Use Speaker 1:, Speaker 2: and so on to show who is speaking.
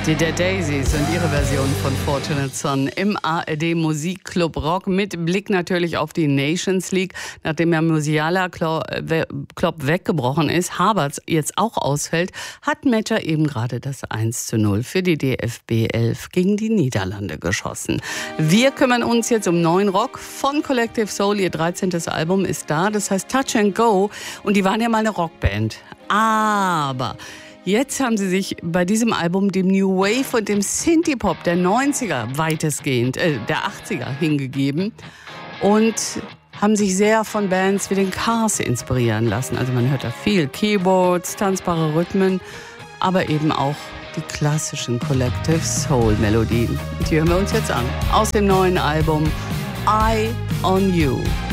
Speaker 1: Die Dead Daisies und ihre Version von Fortunate Son im ARD Musikclub Rock mit Blick natürlich auf die Nations League. Nachdem ja Musiala Klopp weggebrochen ist, Havertz jetzt auch ausfällt, hat Metscher eben gerade das 1:0 für die DFB 11 gegen die Niederlande geschossen. Wir kümmern uns jetzt um neuen Rock von Collective Soul. Ihr 13. Album ist da, das heißt Touch and Go. Und die waren ja mal eine Rockband. Aber jetzt haben sie sich bei diesem Album dem New Wave und dem Synthie-Pop der 90er weitestgehend, der 80er hingegeben und haben sich sehr von Bands wie den Cars inspirieren lassen. Also man hört da viel Keyboards, tanzbare Rhythmen, aber eben auch die klassischen Collective Soul-Melodien. Und die hören wir uns jetzt an. Aus dem neuen Album Eye on You.